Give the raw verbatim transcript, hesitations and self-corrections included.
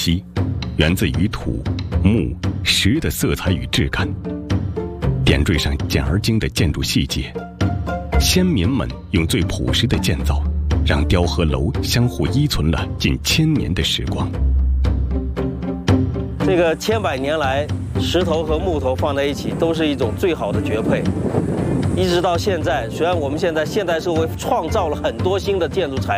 息，源自于土、木、石的色彩与质感。点缀上简而精的建筑细节，先民们用最朴实的建造，让雕和楼相互依存了近千年的时光。 这个千百年来，石头和木头放在一起，都是一种最好的绝配。一直到现在，虽然我们现在现代社会创造了很多新的建筑材